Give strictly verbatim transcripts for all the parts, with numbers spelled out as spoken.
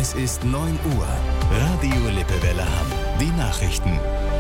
Es ist neun Uhr. Radio Lippewelle Hamm. Die Nachrichten.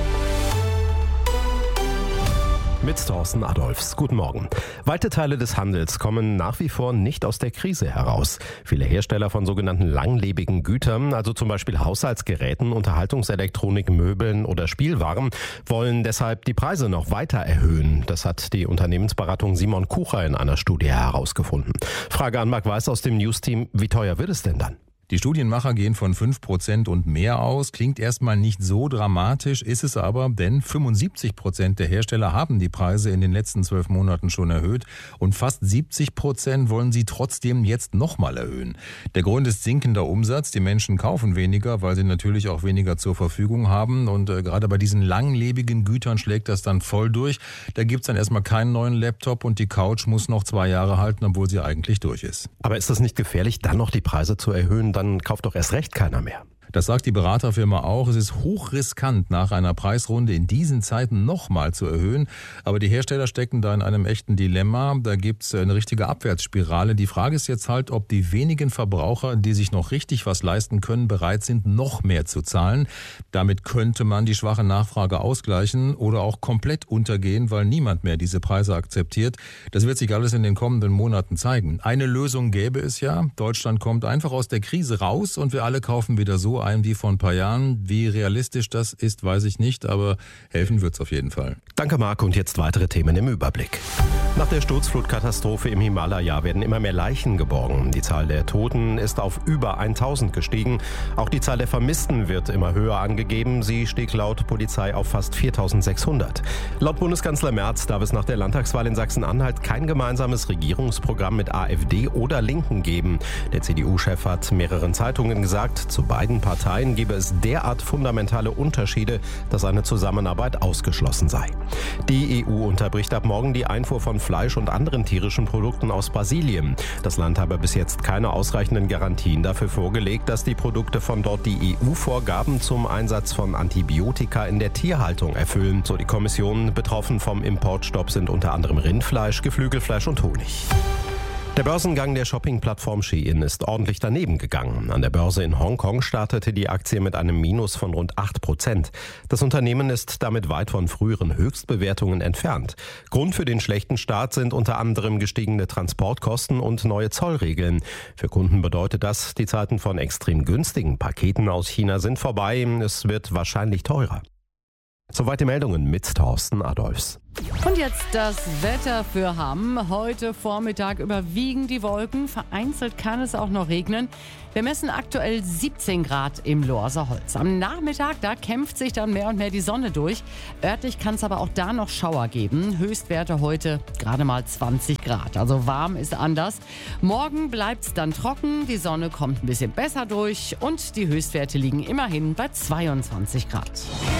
Mit Thorsten Adolfs. Guten Morgen. Weite Teile des Handels kommen nach wie vor nicht aus der Krise heraus. Viele Hersteller von sogenannten langlebigen Gütern, also zum Beispiel Haushaltsgeräten, Unterhaltungselektronik, Möbeln oder Spielwaren, wollen deshalb die Preise noch weiter erhöhen. Das hat die Unternehmensberatung Simon Kucher in einer Studie herausgefunden. Frage an Marc Weiß aus dem News-Team. Wie teuer wird es denn dann? Die Studienmacher gehen von fünf Prozent und mehr aus. Klingt erstmal nicht so dramatisch, ist es aber, denn fünfundsiebzig Prozent der Hersteller haben die Preise in den letzten zwölf Monaten schon erhöht und fast siebzig Prozent wollen sie trotzdem jetzt nochmal erhöhen. Der Grund ist sinkender Umsatz. Die Menschen kaufen weniger, weil sie natürlich auch weniger zur Verfügung haben und äh, gerade bei diesen langlebigen Gütern schlägt das dann voll durch. Da gibt's dann erstmal keinen neuen Laptop und die Couch muss noch zwei Jahre halten, obwohl sie eigentlich durch ist. Aber ist es nicht gefährlich, dann noch die Preise zu erhöhen? Dann kauft doch erst recht keiner mehr. Das sagt die Beraterfirma auch. Es ist hochriskant, nach einer Preisrunde in diesen Zeiten nochmal zu erhöhen. Aber die Hersteller stecken da in einem echten Dilemma. Da gibt's eine richtige Abwärtsspirale. Die Frage ist jetzt halt, ob die wenigen Verbraucher, die sich noch richtig was leisten können, bereit sind, noch mehr zu zahlen. Damit könnte man die schwache Nachfrage ausgleichen oder auch komplett untergehen, weil niemand mehr diese Preise akzeptiert. Das wird sich alles in den kommenden Monaten zeigen. Eine Lösung gäbe es ja. Deutschland kommt einfach aus der Krise raus und wir alle kaufen wieder so ein wie vor ein paar Jahren. Wie realistisch das ist, weiß ich nicht, aber helfen wird's auf jeden Fall. Danke, Marc. Und jetzt weitere Themen im Überblick. Nach der Sturzflutkatastrophe im Himalaya werden immer mehr Leichen geborgen. Die Zahl der Toten ist auf über tausend gestiegen. Auch die Zahl der Vermissten wird immer höher angegeben. Sie stieg laut Polizei auf fast viertausendsechshundert. Laut Bundeskanzler Merz darf es nach der Landtagswahl in Sachsen-Anhalt kein gemeinsames Regierungsprogramm mit AfD oder Linken geben. Der C D U-Chef hat mehreren Zeitungen gesagt, zu beiden Parteien gebe es derart fundamentale Unterschiede, dass eine Zusammenarbeit ausgeschlossen sei. Die E U unterbricht ab morgen die Einfuhr von Fleisch und anderen tierischen Produkten aus Brasilien. Das Land habe bis jetzt keine ausreichenden Garantien dafür vorgelegt, dass die Produkte von dort die E U-Vorgaben zum Einsatz von Antibiotika in der Tierhaltung erfüllen. So die Kommission. Betroffen vom Importstopp sind unter anderem Rindfleisch, Geflügelfleisch und Honig. Der Börsengang der Shopping-Plattform Shein ist ordentlich daneben gegangen. An der Börse in Hongkong startete die Aktie mit einem Minus von rund acht Prozent. Das Unternehmen ist damit weit von früheren Höchstbewertungen entfernt. Grund für den schlechten Start sind unter anderem gestiegene Transportkosten und neue Zollregeln. Für Kunden bedeutet das, die Zeiten von extrem günstigen Paketen aus China sind vorbei. Es wird wahrscheinlich teurer. Soweit die Meldungen mit Thorsten Adolfs. Und jetzt das Wetter für Hamm. Heute Vormittag überwiegen die Wolken. Vereinzelt kann es auch noch regnen. Wir messen aktuell siebzehn Grad im Lohrser Holz. Am Nachmittag, da kämpft sich dann mehr und mehr die Sonne durch. Örtlich kann es aber auch da noch Schauer geben. Höchstwerte heute gerade mal zwanzig Grad. Also warm ist anders. Morgen bleibt es dann trocken. Die Sonne kommt ein bisschen besser durch. Und die Höchstwerte liegen immerhin bei zweiundzwanzig Grad.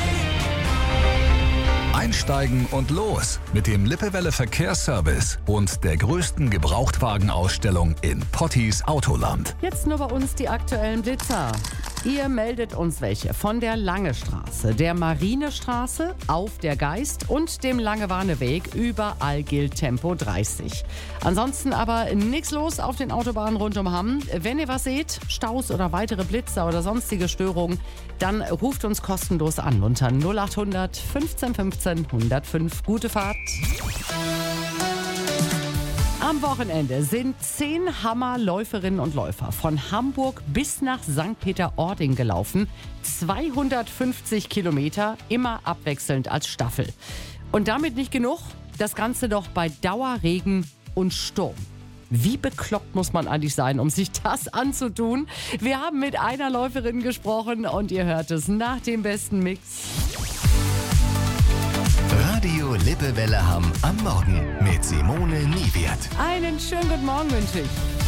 Einsteigen und los mit dem Lippewelle Verkehrsservice und der größten Gebrauchtwagenausstellung in Pottis Autoland. Jetzt nur bei uns die aktuellen Blitzer. Ihr meldet uns welche von der Lange Straße, der Marinestraße, auf der Geist und dem Langewarneweg. Überall gilt Tempo dreißig. Ansonsten aber nichts los auf den Autobahnen rund um Hamm. Wenn ihr was seht, Staus oder weitere Blitzer oder sonstige Störungen, dann ruft uns kostenlos an unter null acht hundert fünfzehn fünfzehn hundertfünf. Gute Fahrt! Am Wochenende sind zehn Hammerläuferinnen und Läufer von Hamburg bis nach Sankt Peter-Ording gelaufen. zweihundertfünfzig Kilometer, immer abwechselnd als Staffel. Und damit nicht genug, das Ganze doch bei Dauerregen und Sturm. Wie bekloppt muss man eigentlich sein, um sich das anzutun? Wir haben mit einer Läuferin gesprochen und ihr hört es nach dem besten Mix. Radio Lippewelle Hamm am Morgen mit Simone Niewert. Einen schönen guten Morgen wünsche ich.